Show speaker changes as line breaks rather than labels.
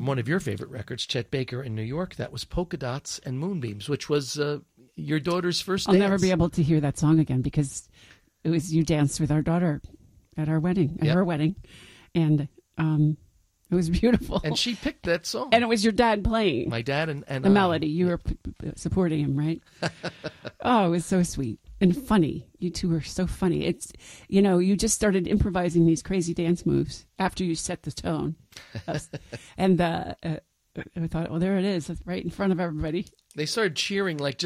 one of your favorite records, Chet Baker in New York. That was Polka Dots and Moonbeams, which was your daughter's first dance.
I'll never be able to hear that song again because it was you danced with our daughter at our wedding, at her wedding. And it was beautiful.
And she picked that song.
And it was your dad playing.
My dad and
the melody. You were supporting him, right? Oh, it was so sweet and funny. You two were so funny. It's, you just started improvising these crazy dance moves after you set the tone. And I thought, well, there it is, right in front of everybody.
They started cheering like